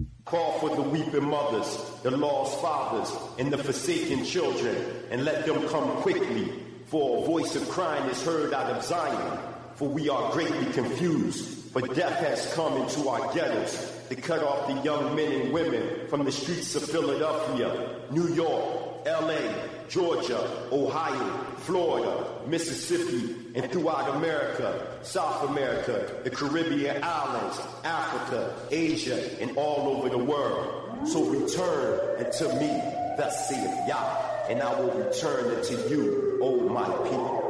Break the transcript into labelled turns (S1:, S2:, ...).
S1: Call for the weeping mothers, the lost fathers, and the forsaken children, and let them come quickly, for a voice of crying is heard out of Zion. For we are greatly confused, for death has come into our ghettos to cut off the young men and women from the streets of Philadelphia, New York, LA, Georgia, Ohio, Florida, Mississippi, and throughout America, South America, the Caribbean islands, Africa, Asia, and all over the world. So return unto me, thus saith Yah, and I will return unto you, O my people.